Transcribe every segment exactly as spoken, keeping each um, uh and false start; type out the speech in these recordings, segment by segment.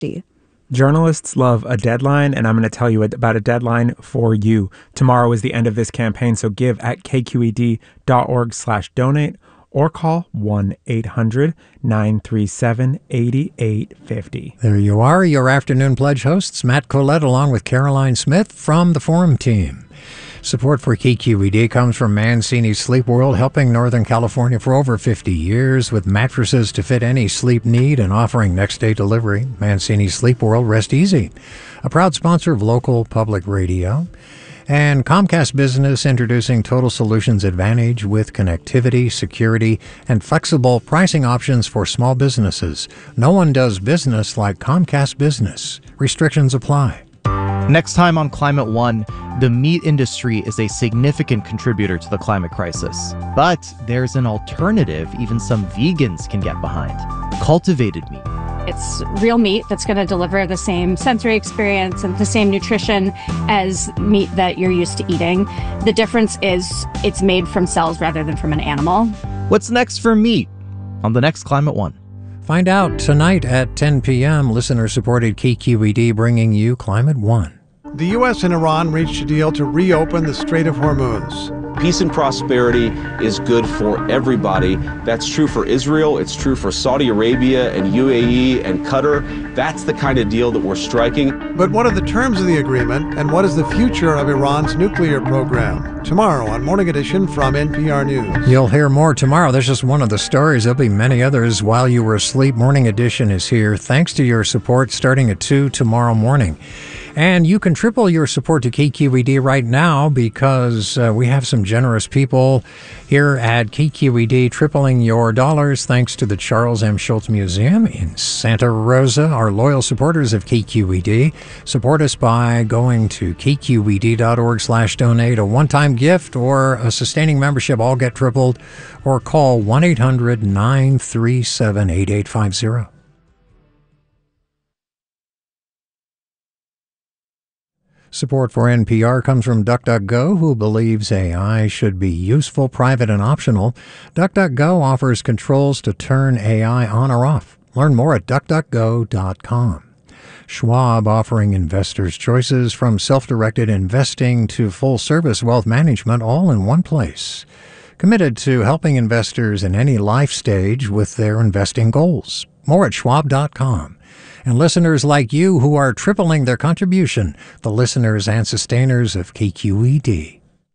Journalists love a deadline, and I'm going to tell you about a deadline for you. Tomorrow is the end of this campaign, so give at kqed.org slash donate or call one eight hundred nine three seven eight eight five zero. There you are, your Afternoon Pledge hosts, Matt Collette along with Caroline Smith from the Forum team. Support for K Q E D comes from Mancini Sleep World, helping Northern California for over fifty years with mattresses to fit any sleep need and offering next-day delivery. Mancini Sleep World, rest easy. A proud sponsor of local public radio. And Comcast Business introducing Total Solutions Advantage with connectivity, security, and flexible pricing options for small businesses. No one does business like Comcast Business. Restrictions apply. Next time on Climate One, the meat industry is a significant contributor to the climate crisis. But there's an alternative even some vegans can get behind: cultivated meat. It's real meat that's going to deliver the same sensory experience and the same nutrition as meat that you're used to eating. The difference is it's made from cells rather than from an animal. What's next for meat on the next Climate One? Find out tonight at ten p.m. Listener-supported K Q E D bringing you Climate One. The U S and Iran reached a deal to reopen the Strait of Hormuz. Peace and prosperity is good for everybody. That's true for Israel. It's true for Saudi Arabia and U A E and Qatar. That's the kind of deal that we're striking. But what are the terms of the agreement, and what is the future of Iran's nuclear program? Tomorrow on Morning Edition from N P R News. You'll hear more tomorrow. There's just one of the stories. There'll be many others while you were asleep. Morning Edition is here. Thanks to your support starting at two tomorrow morning. And you can triple your support to K Q E D right now because uh, we have some generous people here at K Q E D tripling your dollars thanks to the Charles M. Schultz Museum in Santa Rosa. Our loyal supporters of K Q E D support us by going to kqed.org slash donate. A one-time gift or a sustaining membership all get tripled, or call one eight hundred nine three seven eight eight five zero. Support for N P R comes from DuckDuckGo, who believes A I should be useful, private, and optional. DuckDuckGo offers controls to turn A I on or off. Learn more at duck duck go dot com. Schwab offering investors choices from self-directed investing to full-service wealth management all in one place. Committed to helping investors in any life stage with their investing goals. More at schwab dot com. And listeners like you who are tripling their contribution, the listeners and sustainers of K Q E D.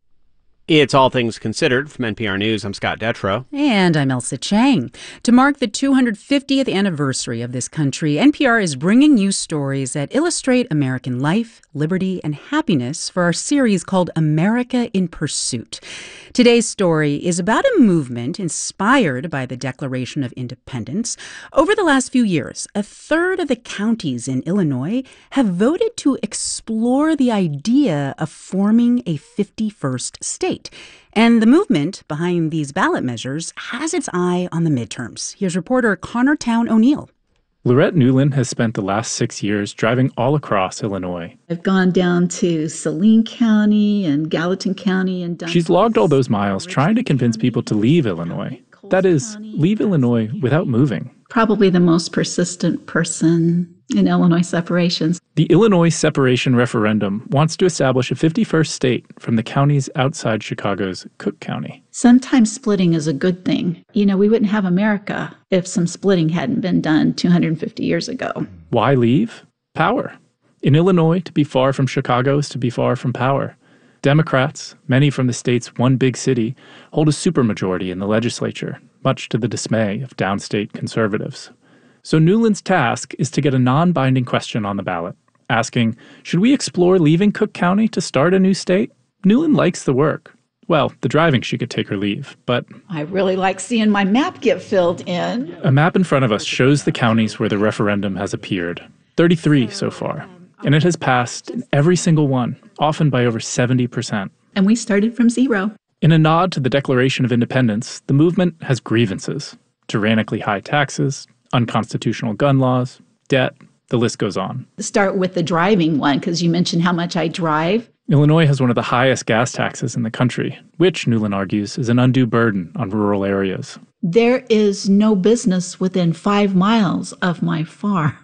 It's All Things Considered from N P R News. I'm Scott Detrow. And I'm Elsa Chang. To mark the two hundred fiftieth anniversary of this country, N P R is bringing you stories that illustrate American life, liberty, and happiness for our series called America in Pursuit. Today's story is about a movement inspired by the Declaration of Independence. Over the last few years, a third of the counties in Illinois have voted to explore the idea of forming a fifty-first state. And the movement behind these ballot measures has its eye on the midterms. Here's reporter Connor Town O'Neill. Lorette Newland has spent the last six years driving all across Illinois. I've gone down to Saline County and Gallatin County and done. She's logged all those miles trying to convince people to leave Illinois. That is, leave Illinois without moving. Probably the most persistent person in Illinois separations. The Illinois Separation Referendum wants to establish a fifty-first state from the counties outside Chicago's Cook County. Sometimes splitting is a good thing. You know, we wouldn't have America if some splitting hadn't been done two hundred fifty years ago. Why leave? Power. In Illinois, to be far from Chicago is to be far from power. Democrats, many from the state's one big city, hold a supermajority in the legislature, much to the dismay of downstate conservatives. So Newland's task is to get a non-binding question on the ballot, asking, should we explore leaving Cook County to start a new state? Newland likes the work. Well, the driving she could take or leave, but... I really like seeing my map get filled in. A map in front of us shows the counties where the referendum has appeared. thirty-three so far. And it has passed in every single one, often by over seventy percent. And we started from zero. In a nod to the Declaration of Independence, the movement has grievances. Tyrannically high taxes, unconstitutional gun laws, debt, the list goes on. Start with the driving one, because you mentioned how much I drive. Illinois has one of the highest gas taxes in the country, which, Newland argues, is an undue burden on rural areas. There is no business within five miles of my farm.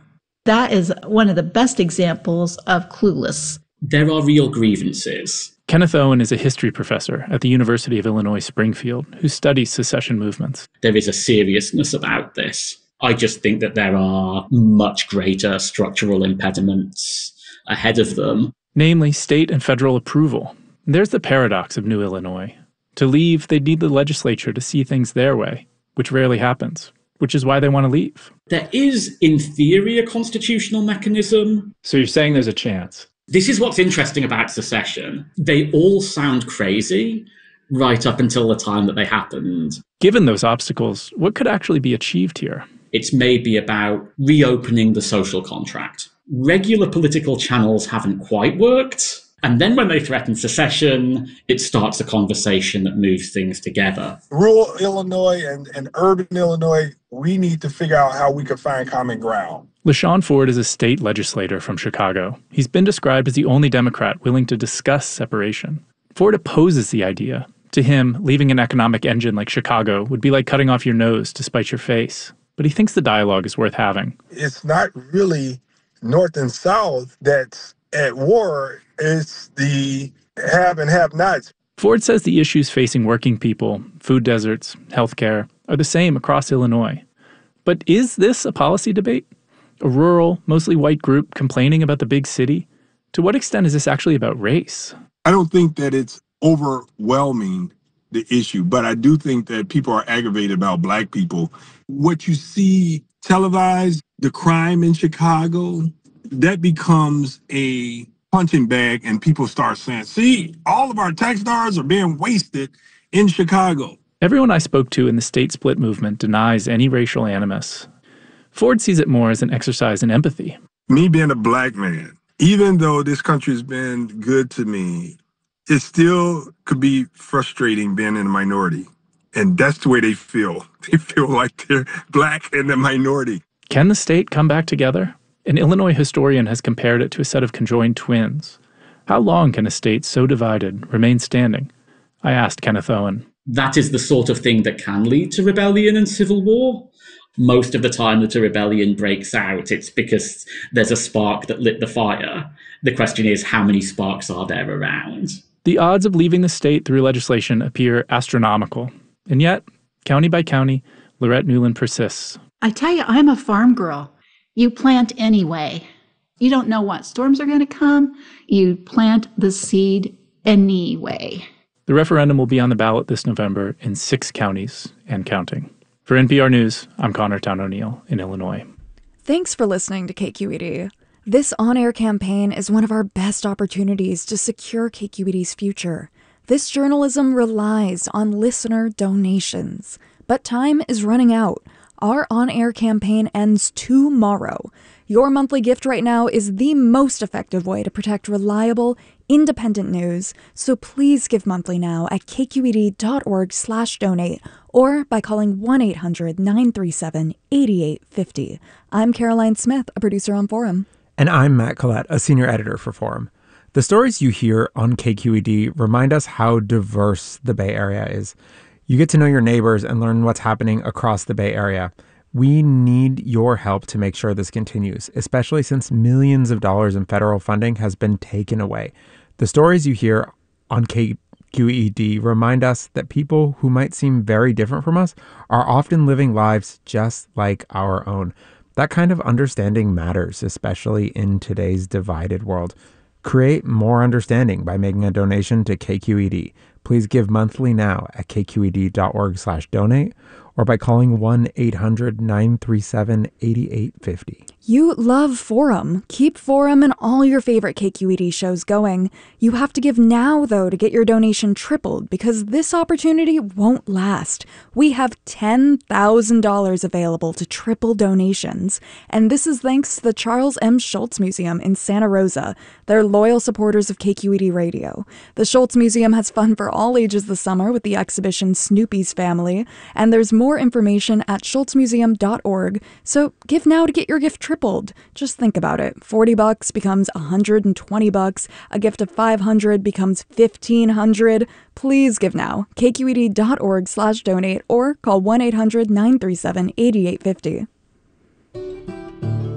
That is one of the best examples of clueless. There are real grievances. Kenneth Owen is a history professor at the University of Illinois Springfield who studies secession movements. There is a seriousness about this. I just think that there are much greater structural impediments ahead of them. Namely, state and federal approval. There's the paradox of New Illinois. To leave, they'd need the legislature to see things their way, which rarely happens, which is why they want to leave. There is, in theory, a constitutional mechanism. So you're saying there's a chance? This is what's interesting about secession. They all sound crazy right up until the time that they happened. Given those obstacles, what could actually be achieved here? It's maybe about reopening the social contract. Regular political channels haven't quite worked. And then when they threaten secession, it starts a conversation that moves things together. Rural Illinois and, and urban Illinois, we need to figure out how we can find common ground. LaShawn Ford is a state legislator from Chicago. He's been described as the only Democrat willing to discuss separation. Ford opposes the idea. To him, leaving an economic engine like Chicago would be like cutting off your nose to spite your face. But he thinks the dialogue is worth having. It's not really North and South that's at war. It's the have and have-nots. Ford says the issues facing working people, food deserts, healthcare, are the same across Illinois. But is this a policy debate? A rural, mostly white group complaining about the big city? To what extent is this actually about race? I don't think that it's overwhelming the issue, but I do think that people are aggravated about Black people. What you see televised, the crime in Chicago, that becomes a punching bag, and people start saying, see, all of our tax dollars are being wasted in Chicago. Everyone I spoke to in the state split movement denies any racial animus. Ford sees it more as an exercise in empathy. Me being a Black man, even though this country's been good to me, it still could be frustrating being in a minority. And that's the way they feel. They feel like they're Black and a minority. Can the state come back together? An Illinois historian has compared it to a set of conjoined twins. How long can a state so divided remain standing? I asked Kenneth Owen. That is the sort of thing that can lead to rebellion and civil war. Most of the time that a rebellion breaks out, it's because there's a spark that lit the fire. The question is, how many sparks are there around? The odds of leaving the state through legislation appear astronomical. And yet, county by county, Lorette Newland persists. I tell you, I'm a farm girl. You plant anyway. You don't know what storms are going to come. You plant the seed anyway. The referendum will be on the ballot this November in six counties and counting. For N P R News, I'm Connor Town O'Neill in Illinois. Thanks for listening to K Q E D. This on-air campaign is one of our best opportunities to secure K Q E D's future. This journalism relies on listener donations. But time is running out. Our on-air campaign ends tomorrow. Your monthly gift right now is the most effective way to protect reliable, independent news, so please give monthly now at kqed.org slash donate or by calling one eight hundred nine three seven eight eight five zero. I'm Caroline Smith, a producer on Forum. And I'm Matt Collette, a senior editor for Forum. The stories you hear on K Q E D remind us how diverse the Bay Area is. You get to know your neighbors and learn what's happening across the Bay Area. We need your help to make sure this continues, especially since millions of dollars in federal funding has been taken away. The stories you hear on K Q E D remind us that people who might seem very different from us are often living lives just like our own. That kind of understanding matters, especially in today's divided world. Create more understanding by making a donation to K Q E D. Please give monthly now at kqed.org slash donate or by calling one eight hundred nine three seven eight eight five zero. You love Forum. Keep Forum and all your favorite K Q E D shows going. You have to give now, though, to get your donation tripled because this opportunity won't last. We have ten thousand dollars available to triple donations, and this is thanks to the Charles M. Schulz Museum in Santa Rosa. They're loyal supporters of K Q E D Radio. The Schulz Museum has fun for all ages this summer with the exhibition Snoopy's Family, and there's more information at schulz museum dot org, so give now to get your gift tripled. Just think about it. forty bucks becomes one hundred twenty bucks. A gift of five hundred becomes fifteen hundred. Please give now. kqed.org slash donate or call one eight hundred nine three seven eight eight five zero.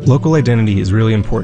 Local identity is really important